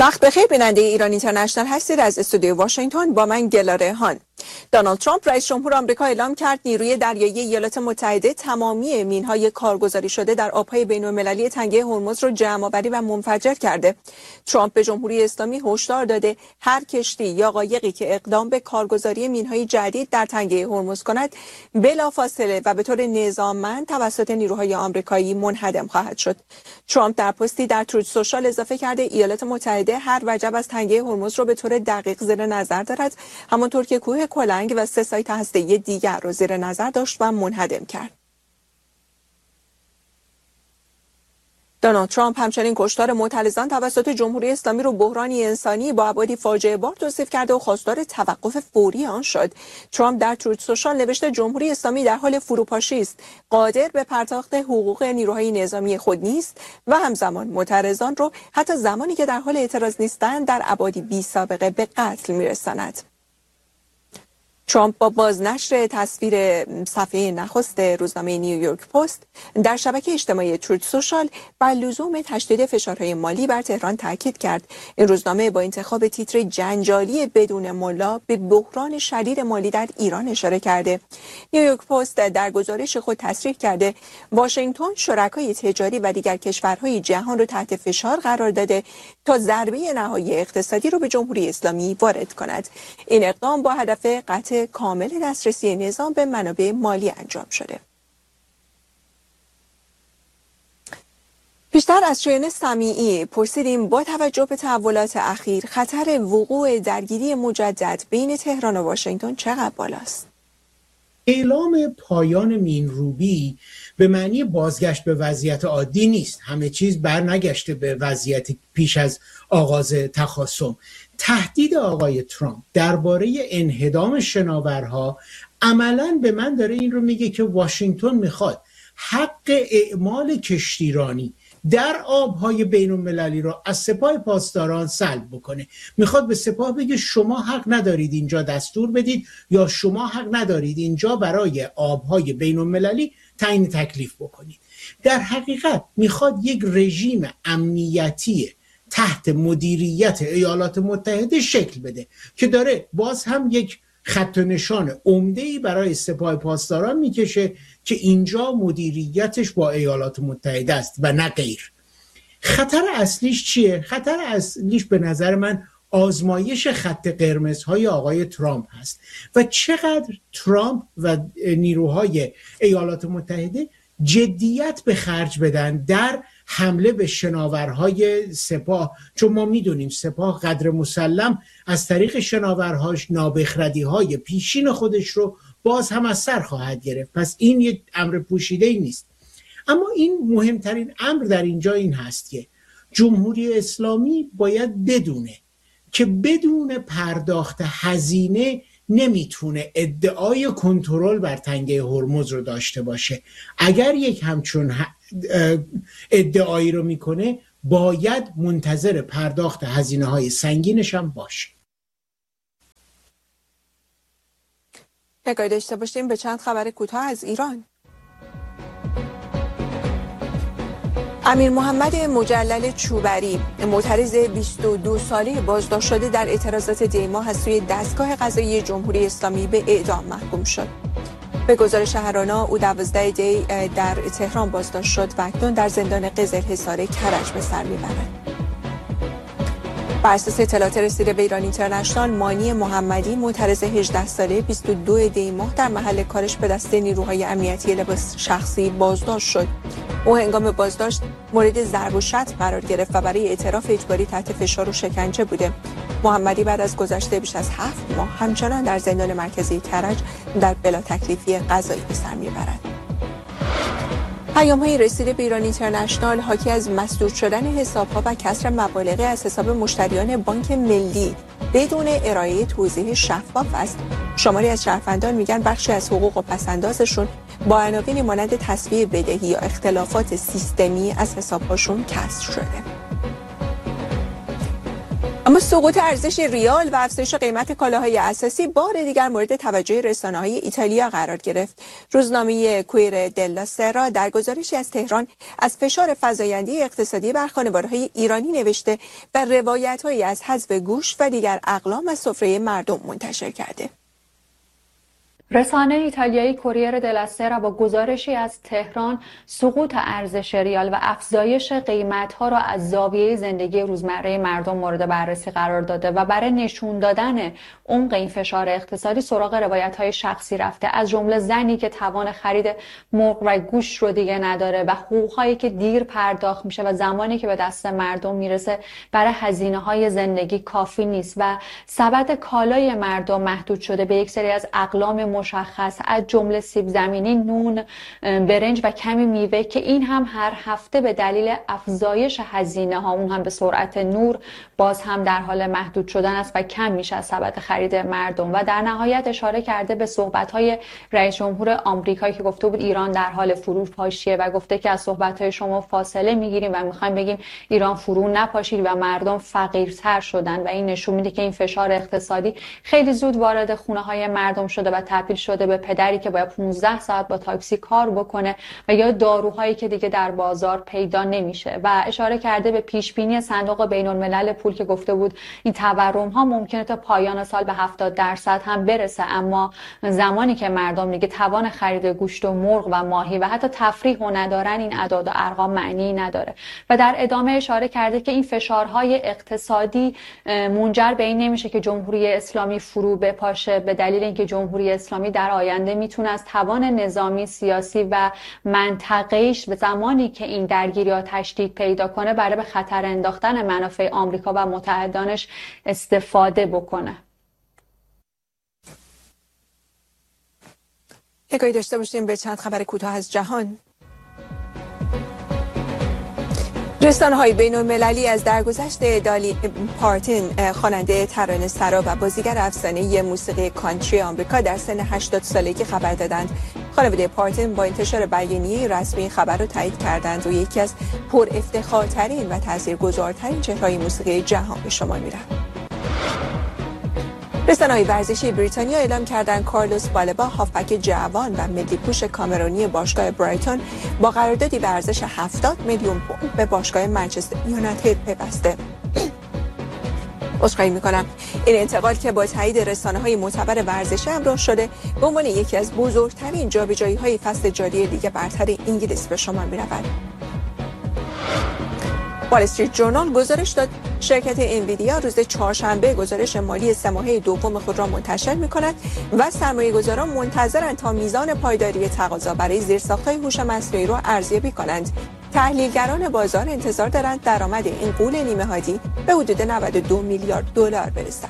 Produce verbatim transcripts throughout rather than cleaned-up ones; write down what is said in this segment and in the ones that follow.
وقت بخیر بیننده ایران اینترنشنال هستید. از استودیو واشنگتن با من گلاره هان. دونالد ترامپ رئیس جمهور آمریکا اعلام کرد نیروی دریایی ایالات متحده تمامی مین‌های کارگزاری شده در آب‌های بین‌المللی تنگه هرمز رو جمع‌آوری و منفجر کرده. ترامپ به جمهوری اسلامی هشدار داده هر کشتی یا قایقی که اقدام به کارگزاری مین‌های جدید در تنگه هرمز کند بلافاصله و به طور نظاممند توسط نیروهای آمریکایی منهدم خواهد شد. ترامپ در پستی در تروت سوشال اضافه کرده ایالات متحده هر وجب از تنگه هرمز رو به طور دقیق زیر نظر دارد، همانطور که کوه کلنگ و سه سایت هسته‌ای دیگر را زیر نظر داشت و منهدم کرد. دونالد ترامپ همچنین کشتار معترضان توسط جمهوری اسلامی رو بحرانی انسانی با ابعاد فاجعه بار توصیف کرده و خواستار توقف فوری آن شد. ترامپ در تروت سوشال نوشته جمهوری اسلامی در حال فروپاشی است، قادر به پرداخت حقوق نیروهای نظامی خود نیست و همزمان معترضان رو حتی زمانی که در حال اعتراض نیستند در ابعادی بی سابقه به قتل میرساند. ترامپ با بازنشر تصویر صفحه نخست روزنامه نیویورک پست در شبکه اجتماعی تروت سوشال بر لزوم تشدید فشارهای مالی بر تهران تاکید کرد. این روزنامه با انتخاب تیتر جنجالی بدون ملا به بحران شدید مالی در ایران اشاره کرده. نیویورک پست در گزارش خود تصریح کرده واشنگتن شرکای تجاری و دیگر کشورهای جهان را تحت فشار قرار داده تا ضربه نهایی اقتصادی را به جمهوری اسلامی وارد کند. این اقدام با هدف قطع کامل دسترسی نظام به منابع مالی انجام شده. پیشتر از شایان سمیعی پرسیدیم با توجه به تحولات اخیر خطر وقوع درگیری مجدد بین تهران و واشنگتن چقدر بالاست؟ اعلام پایان مینروبی به معنی بازگشت به وضعیت عادی نیست. همه چیز برنگشته به وضعیت پیش از آغاز تخاصم. تهدید آقای ترامپ درباره انهدام شناورها عملاً به من داره این رو میگه که واشنگتن میخواد حق اعمال کشتیرانی در آبهای بین المللی را از سپاه پاسداران سلب بکنه. میخواد به سپاه بگه شما حق ندارید اینجا دستور بدید یا شما حق ندارید اینجا برای آبهای بین المللی تعیین تکلیف بکنید. در حقیقت میخواد یک رژیم امنیتی تحت مدیریت ایالات متحده شکل بده که داره باز هم یک خط و نشان عمده‌ای برای سپاه پاسداران میکشه که اینجا مدیریتش با ایالات متحده است و نه غیر. خطر اصلیش چیه؟ خطر اصلیش به نظر من آزمایش خط قرمزهای آقای ترامپ هست و چقدر ترامپ و نیروهای ایالات متحده جدیت به خرج بدن در حمله به شناورهای سپاه، چون ما میدونیم سپاه قدر مسلم از طریق شناورهاش نابخردی‌های پیشین خودش رو باز هم از سر خواهد گرفت. پس این یک امر پوشیده‌ای نیست. اما این مهمترین امر در اینجا این هست که جمهوری اسلامی باید بدونه که بدون پرداخت هزینه نمیتونه ادعای کنترل بر تنگه هرمز رو داشته باشه. اگر یک همچون ادعایی رو میکنه باید منتظر پرداخت هزینه های سنگینش هم باشه. نگاهی داشته باشیم به چند خبر کوتاه از ایران. امیر محمد مجلل چوبری معترض بیست و دو ساله بازداشت شده در اعتراضات دی‌ماه از سوی دستگاه قضایی جمهوری اسلامی به اعدام محکوم شد. به گزارش هرانا او دوازده دی در تهران بازداشت شد و اکنون در زندان قزلحصار کرج به سر میبرد. بر اساس اطلاعات رسیده به ایران اینترنشنال، مانی محمدی معترض هجده ساله بیست و دو دی ماه در محل کارش به دست نیروهای امنیتی لباس شخصی بازداشت شد. او هنگام بازداشت مورد ضرب و شتم قرار گرفت و برای اعتراف اجباری تحت فشار و شکنجه بوده. محمدی بعد از گذشت بیش از هفت ماه همچنان در زندان مرکزی کرج در بلا تکلیفی قضایی به سر میبرد. پیام‌های رسیده به ایران اینترنشنال حاکی از مسدود شدن حساب‌ها و کسر مبالغی از حساب مشتریان بانک ملی بدون ارائه توضیح شفاف است. شماری از شهروندان میگن بخشی از حقوق و پس‌اندازشون با عناوینی مانند تسویه بدهی یا اختلافات سیستمی از حساب‌هاشون کسر شده. اما سقوط ارزش ریال و افزایش قیمت کالاهای اساسی بار دیگر مورد توجه رسانه‌های ایتالیا قرار گرفت. روزنامه کویر دلا سرا در گزارشی از تهران از فشار فزاینده اقتصادی بر خانواره‌های ایرانی نوشته و روایت‌هایی از حذف گوشت و دیگر اقلام از سفره مردم منتشر کرده. رسانه ایتالیایی کوریر دلا سرا با گزارشی از تهران سقوط ارزش ریال و افزایش قیمت‌ها را از زاویه زندگی روزمره مردم مورد بررسی قرار داده و برای نشون دادن عمق این فشار اقتصادی سراغ روایت‌های شخصی رفته، از جمله زنی که توان خرید مرغ و گوشت رو دیگه نداره و حقوق‌هایی که دیر پرداخت میشه و زمانی که به دست مردم میرسه برای هزینه‌های زندگی کافی نیست و سبد کالای مردم محدود شده به یک سری از اقلام مشخص از جمله سیب زمینی، نون، برنج و کمی میوه که این هم هر هفته به دلیل افزایش هزینه ها اون هم به سرعت نور باز هم در حال محدود شدن است و کم میشه از سبد خرید مردم. و در نهایت اشاره کرده به صحبت های رئیس جمهور آمریکا که گفته بود ایران در حال فروپاشیه و گفته که از صحبت های شما فاصله میگیریم و میخوایم بگیم ایران فرو نپاشید و مردم فقیرتر شدن و این نشون میده که این فشار اقتصادی خیلی زود وارد خونه های مردم شده و تبدیل شده به پدری که باید پانزده ساعت با تاکسی کار بکنه و یا داروهایی که دیگه در بازار پیدا نمیشه. و اشاره کرده به پیش بینی صندوق بین الملل پول که گفته بود این تورم ها ممکنه تا پایان سال به هفتاد درصد هم برسه، اما زمانی که مردم دیگه توان خرید گوشت و مرغ و ماهی و حتی تفریح و ندارن این اعداد و ارقام معنی نداره. و در ادامه اشاره کرده که این فشارهای اقتصادی منجر به این نمیشه که جمهوری اسلامی فرو بپاشه، به دلیل اینکه جمهوری اسلامی در آینده میتونه از توان نظامی، سیاسی و منطقه‌ایش به زمانی که این درگیری‌ها تشدید پیدا کنه برای به خطر انداختن منافع آمریکا و متحدانش استفاده بکنه. نگاهی داشته باشیم به چند خبر کوتاه از جهان. رسانه‌های بین‌المللی از درگذشت دالی پارتین، خواننده ترانه‌سرا و بازیگر افسانه‌ای موسیقی کانتری آمریکا در سن هشتاد سالگی خبر دادند. خانواده پارتین با انتشار بیانیه رسمی خبر را تایید کردند و یکی از پر افتخارترین و تاثیرگذارترین چهره‌های موسیقی جهان به شمار می‌رفت. رسانه‌های ورزشی بریتانیا اعلام کردند کارلوس بالبا، هافبک جوان و ملی‌پوش کامرونی باشگاه برایتون، با قراردادی به ارزش هفتاد میلیون پوند به باشگاه منچستر یونایتد پیوسته. عذرخواهی می‌کنم. این انتقال که با تایید رسانه‌های معتبر ورزشی همراه شده به عنوان یکی از بزرگترین جابجایی‌های فصل جاری لیگ برتر انگلیس به شمار می‌رود. وال استریت ژورنال گزارش داد شرکت انویدیا روز چهارشنبه گزارش مالی سه ماهه دوم خود را منتشر می‌کند و سرمایه‌گذاران منتظرند تا میزان پایداری تقاضا برای زیرساخت‌های هوش مصنوعی را ارزیابی کنند. تحلیلگران بازار انتظار دارند درآمد این غول نیمه‌حادی به حدود نود و دو میلیارد دلار برسد.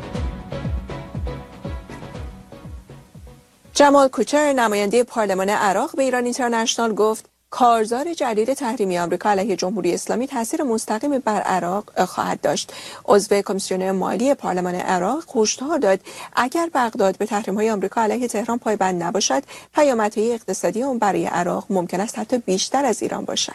جمال کوچر، نماینده پارلمان عراق، به ایران اینترنشنال گفت کارزار جدید تحریمی آمریکا علیه جمهوری اسلامی تاثیر مستقیمی بر عراق خواهد داشت. عضو کمیسیون مالی پارلمان عراق هشدار داد اگر بغداد به تحریم‌های آمریکا علیه تهران پایبند نباشد، پیامدهای اقتصادی آن برای عراق ممکن است حتی بیشتر از ایران باشد.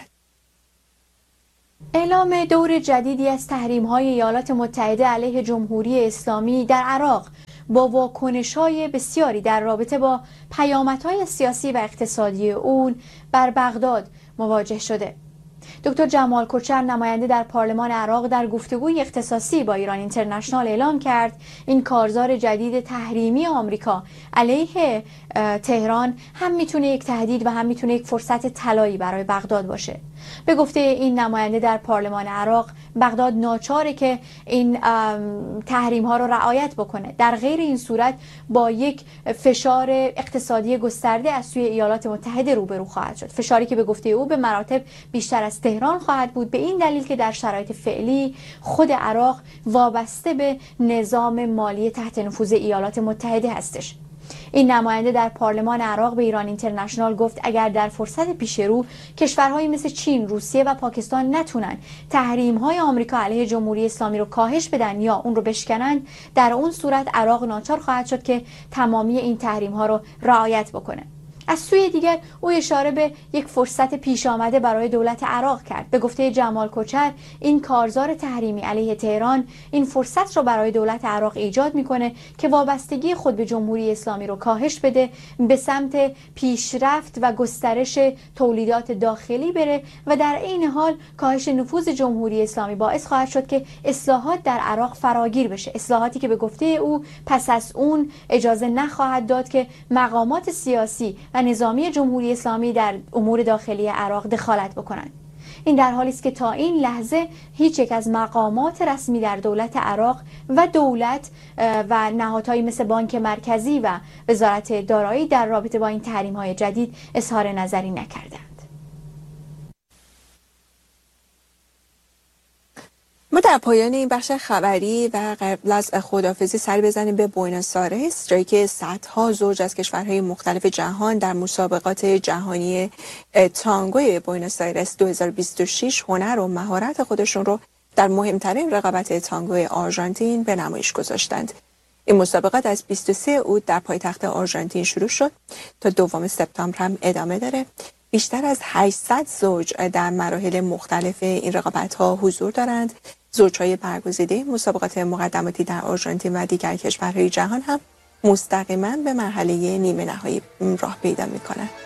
اعلام دور جدیدی از تحریم‌های ایالات متحده علیه جمهوری اسلامی در عراق با واکنش‌های بسیاری در رابطه با پیامدهای سیاسی و اقتصادی اون بر بغداد مواجه شده. دکتر جمال کوچر، نماینده در پارلمان عراق، در گفتگوی اختصاصی با ایران اینترنشنال اعلام کرد این کارزار جدید تحریمی آمریکا علیه تهران هم میتونه یک تهدید و هم میتونه یک فرصت طلایی برای بغداد باشه. به گفته این نماینده در پارلمان عراق، بغداد ناچاره که این تحریم ها رو رعایت بکنه، در غیر این صورت با یک فشار اقتصادی گسترده از سوی ایالات متحده روبرو خواهد شد، فشاری که به گفته او به مراتب بیشتر از تهران خواهد بود، به این دلیل که در شرایط فعلی خود عراق وابسته به نظام مالی تحت نفوذ ایالات متحده هستش. این نماینده در پارلمان عراق به ایران اینترنشنال گفت اگر در فرصت پیش رو کشورهایی مثل چین، روسیه و پاکستان نتونن تحریم‌های آمریکا علیه جمهوری اسلامی رو کاهش بدن یا اون رو بشکنن، در اون صورت عراق ناچار خواهد شد که تمامی این تحریم‌ها رو رعایت بکنه. از سوی دیگر او اشاره به یک فرصت پیش آمده برای دولت عراق کرد. به گفته جمال کوچر، این کارزار تحریمی علیه تهران این فرصت رو برای دولت عراق ایجاد میکنه که وابستگی خود به جمهوری اسلامی رو کاهش بده، به سمت پیشرفت و گسترش تولیدات داخلی بره و در عین حال کاهش نفوذ جمهوری اسلامی باعث خواهد شد که اصلاحات در عراق فراگیر بشه. اصلاحاتی که به گفته او پس از اون اجازه نخواهد داد که مقامات سیاسی و نظامی جمهوری اسلامی در امور داخلی عراق دخالت بکنند. این در حالی است که تا این لحظه هیچ یک از مقامات رسمی در دولت عراق و دولت و نهادهایی مثل بانک مرکزی و وزارت دارایی در رابطه با این تحریم‌های جدید اظهار نظری نکردند. ما در پایان این بخش خبری و قبل از خداحافظی سری بزنیم به بوئنوس آیرس، جایی که صدها زوج از کشورهای مختلف جهان در مسابقات جهانی تانگوی بوئنوس آیرس دو هزار و بیست و شش هنر و مهارت خودشون رو در مهمترین رقابت تانگوی آرژانتین به نمایش گذاشتند. این مسابقات از بیست و سه اوت در پایتخت آرژانتین شروع شد تا دوم سپتامبر هم ادامه داره. بیشتر از هشتصد زوج در مراحل مختلف این رقابت‌ها حضور دارند. زوج‌های برگزیده مسابقات مقدماتی در آرژانتین و دیگر کشورهای جهان هم مستقیما به مرحله نیمه نهایی راه پیدا می‌کنند.